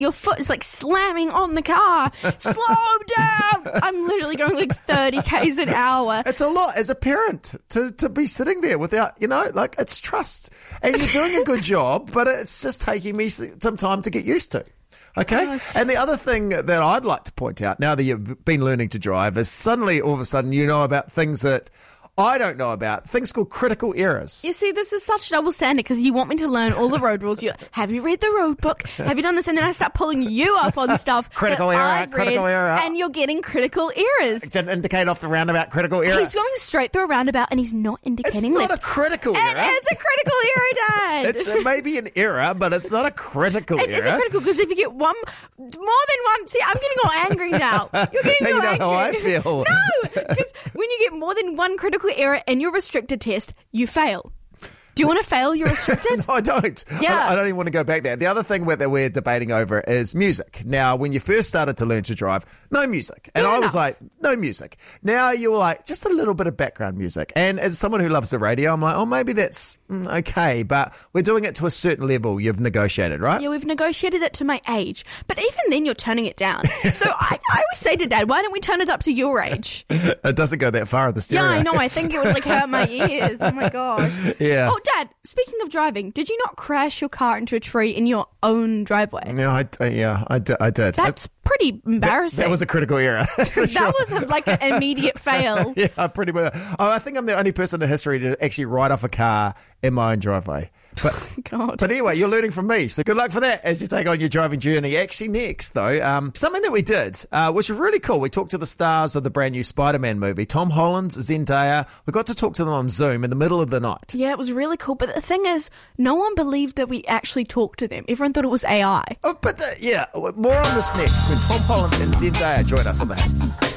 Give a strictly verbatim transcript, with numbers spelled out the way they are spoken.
your foot is like slamming on the car. Slow down. I'm literally going like thirty kays an hour. It's a lot as a parent to, to be sitting there without, you know, like it's trust. And you're doing a good job, but it's just taking me some time to get used to. Okay? Oh, okay. And the other thing that I'd like to point out now that you've been learning to drive is suddenly all of a sudden you know about things that I don't know about, things called critical errors. You see, this is such double standard because you want me to learn all the road rules. You have you read the road book? Have you done this? And then I start pulling you up on stuff. Critical that error, I've read, critical error. And you're getting critical errors. Didn't indicate off the roundabout critical error. He's going straight through a roundabout and he's not It's indicating not left. a critical error. It is a critical error, Dad. It's a, maybe an error, but it's not a critical It error. is a critical because if you get one, more than one, see, I'm getting all angry now. You're getting Now all you know angry. how I feel. No, because when you get more than one critical error in your restricted test, you fail. Do you want to fail your restricted? No, I don't. Yeah. I, I don't even want to go back there. The other thing that we're debating over is music. Now, when you first started to learn to drive, no music. And Fair I was enough. like, no music. Now you're like, just a little bit of background music. And as someone who loves the radio, I'm like, oh, maybe that's mm, okay. But we're doing it to a certain level you've negotiated, right? Yeah, we've negotiated it to my age. But even then, you're turning it down. So I, I always say to Dad, why don't we turn it up to your age? It doesn't go that far in the stereo. Yeah, I know. I think it would like hurt my ears. Oh, my gosh. Yeah. Oh, Dad, speaking of driving, did you not crash your car into a tree in your own driveway? No, I, uh, yeah, I, d- I did. That's pretty embarrassing. That was a critical error. That's for that sure. was a, like an immediate fail. Yeah, I pretty much. Oh, I think I'm the only person in history to actually ride off a car in my own driveway. But, God. but anyway, you're learning from me, so good luck for that as you take on your driving journey. Actually, next, though, um, something that we did, uh, which was really cool. We talked to the stars of the brand new Spider-Man movie, Tom Holland, Zendaya. We got to talk to them on Zoom in the middle of the night. Yeah, it was really cool. But the thing is, no one believed that we actually talked to them. Everyone thought it was A I. Oh, but uh, yeah, more on this next when Tom Holland and Zendaya join us on the Hits.